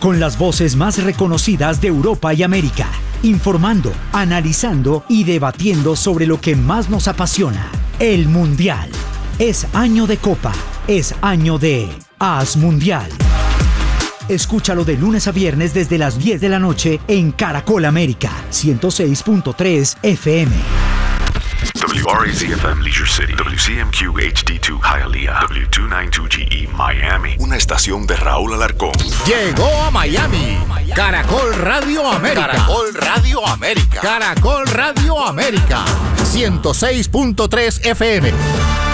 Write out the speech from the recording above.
con las voces más reconocidas de Europa y América, informando, analizando y debatiendo sobre lo que más nos apasiona, el Mundial. Es año de Copa, es año de Haz Mundial. Escúchalo de lunes a viernes desde las 10 de la noche en Caracol América, 106.3 FM. WRAC-FM Leisure City, WCMQ HD2 Hialeah, W292GE Miami. Una estación de Raúl Alarcón. Llegó a Miami. Caracol Radio América. Caracol Radio América. Caracol Radio América. 106.3 FM.